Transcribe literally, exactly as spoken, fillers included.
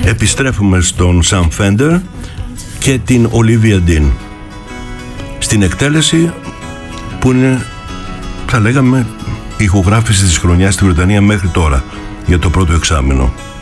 επιστρέφουμε στον Sam Fender και την Olivia Dean στην εκτέλεση που είναι, θα λέγαμε, η ηχογράφηση της χρονιάς στη Βρετανία μέχρι τώρα για το πρώτο εξάμηνο.